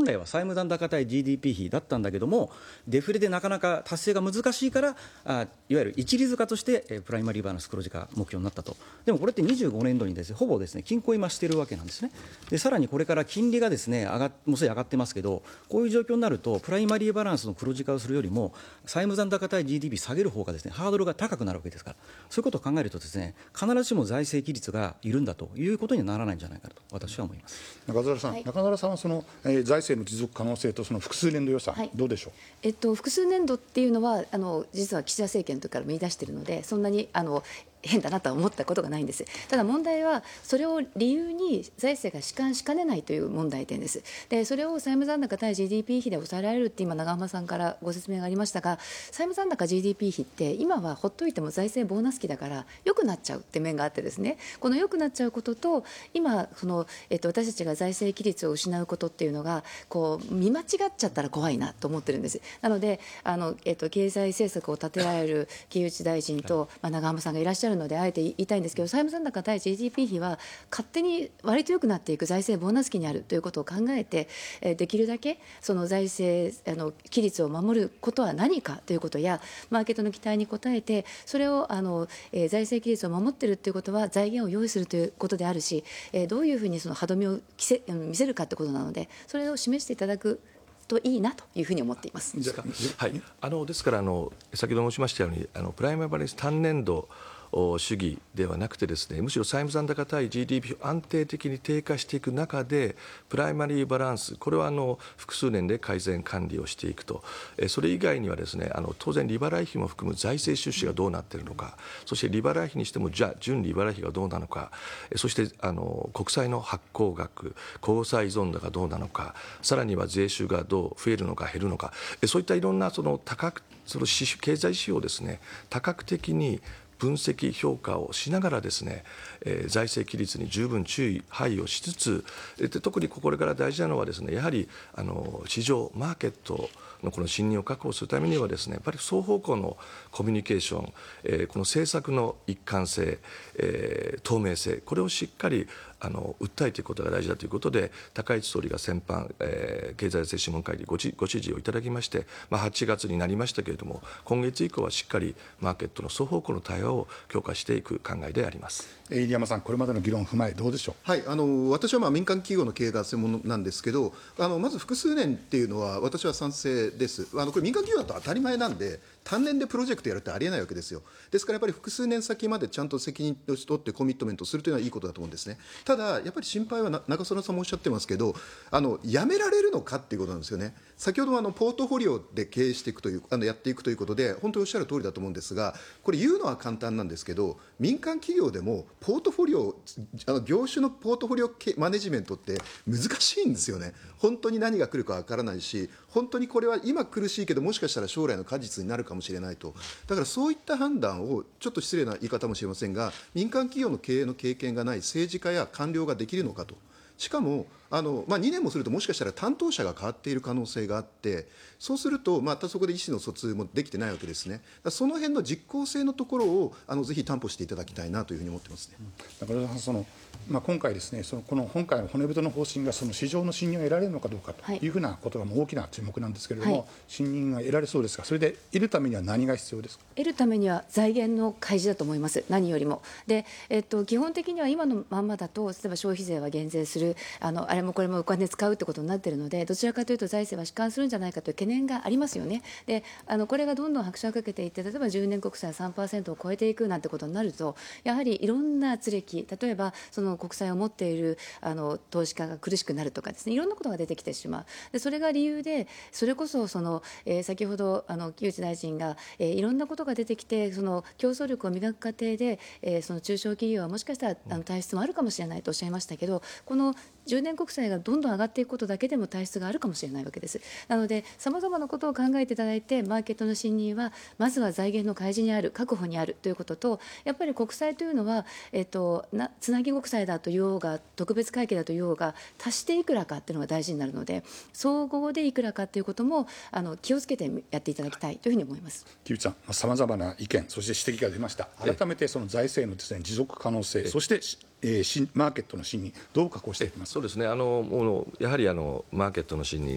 本来は債務残高対 GDP 比だったんだけども、デフレでなかなか達成が難しいから、いわゆる一律化として、プライマリーバランス黒字化目標になったと。でもこれって25年度にですね、ほぼですね、均衡今しているわけなんですね。でさらにこれから金利がですね、もうすでに上がってますけど、こういう状況になるとプライマリーバランスの黒字化をするよりも債務残高対 GDP 下げる方がですね、ハードルが高くなるわけですから、そういうことを考えるとですね、必ずしも財政規律がいるんだということにはならないんじゃないかと私は思います。 中澤さん、中澤さんはその、財政の持続可能性とその複数年度予算、どうでしょう。 複数年度っていうのは実は岸田政権の時から見出しているので、そんなに変だなとは思ったことがないんです。ただ問題はそれを理由に財政が弛緩しかねないという問題点です。でそれを債務残高対 GDP 比で抑えられるって今長濱さんからご説明がありましたが、債務残高 GDP 比って今はほっといても財政ボーナス期だから良くなっちゃうって面があってですね、この良くなっちゃうことと今私たちが財政規律を失うことっていうのが見間違っちゃったら怖いなと思ってるんです。なので経済政策を立てられる木内大臣と、長濱さんがいらっしゃるのであえて言いたいんですけど、債務残高対 GDP 比は勝手に割と良くなっていく財政ボーナス期にあるということを考えて、できるだけその財政規律を守ることは何かということや、マーケットの期待に応えてそれを財政規律を守っているということは財源を用意するということであるし、どういうふうにその歯止めを見せるかということなので、それを示していただくといいなというふうに思っています。 ですから先ほど申しましたようにプライマリーバランス単年度主義ではなくてですね、むしろ債務残高対 GDP を安定的に低下していく中でプライマリーバランス、これは複数年で改善管理をしていくと、それ以外にはですね、当然利払い費も含む財政収支がどうなっているのか、そして利払い費にしてもじゃあ純利払い費がどうなのか、そして国債の発行額、公債依存度がどうなのか、さらには税収がどう増えるのか減るのか、そういったいろんなその経済指標をですね、多角的に分析評価をしながらですね、財政規律に十分注意配慮しつつ、特にこれから大事なのはですね、やはり市場マーケットのこの信任を確保するためにはですね、やっぱり双方向のコミュニケーション、この政策の一貫性、透明性、これをしっかり訴えていくことが大事だということで、高市総理が先般、経済政諮問会議ご指示をいただきまして、8月になりましたけれども、今月以降はしっかりマーケットの双方向の対話を強化していく考えであります。 入山さん、これまでの議論を踏まえどうでしょう。 はい、私は民間企業の経営が専門なんですけど、まず複数年っていうのは私は賛成です。これ民間企業だと当たり前なんで、単年でプロジェクトやるってありえないわけですよ。ですからやっぱり複数年先までちゃんと責任を取ってコミットメントするというのはいいことだと思うんですね。ただやっぱり心配は中曽根さんもおっしゃってますけど、やめられるのかっていうことなんですよね。先ほどポートフォリオで経営していくというやっていくということで本当におっしゃる通りだと思うんですが、これ言うのは簡単なんですけど、民間企業でもポートフォリオ業種のポートフォリオマネジメントって難しいんですよね。本当に何が来るかわからないし、本当にこれは今苦しいけどもしかしたら将来の果実になるかもしれないと。だからそういった判断を、ちょっと失礼な言い方もしれませんが、民間企業の経営の経験がない政治家や官僚ができるのかと。しかも2年もするともしかしたら担当者が変わっている可能性があって、そうするとまたそこで意思の疎通もできてないわけですね。その辺の実効性のところをぜひ担保していただきたいなというふうに思ってますね。 中田さん、今回ですね、今回の骨太の方針が市場の信任を得られるのかどうかというふうなことが大きな注目なんですけれども、信任が得られそうですが、それで得るためには何が必要ですか。 得るためには財源の開示だと思います。何よりもで、基本的には今のまんまだと、例えば消費税は減税する、あれもこれもお金使うってことになっているので、どちらかというと財政は弛緩するんじゃないかという懸念がありますよね。でこれがどんどん拍車をかけていって、例えば10年国債 3% を超えていくなんてことになると、やはりいろんな圧力、例えばその国債を持っている投資家が苦しくなるとかですね、いろんなことが出てきてしまう。でそれが理由で、それこそ先ほど木内大臣が、いろんなことが出てきて、その競争力を磨く過程で、その中小企業はもしかしたら体質もあるかもしれないとおっしゃいましたけど、この10年国債がどんどん上がっていくことだけでも体質があるかもしれないわけです。なのでさまざまなことを考えていただいて、マーケットの信任はまずは財源の開示にある、確保にあるということと、やっぱり国債というのは、つなぎ国債だと言おうが特別会計だと言おうが、足していくらかっていうのが大事になるので、総合でいくらかということも気をつけてやっていただきたいというふうに思います。 木内さん、さまざまな意見、そして指摘が出ました。改めてその財政のですね、持続可能性、そしてマーケットの信任、どう確保していきますか。 そうですね、やはりマーケットの信任、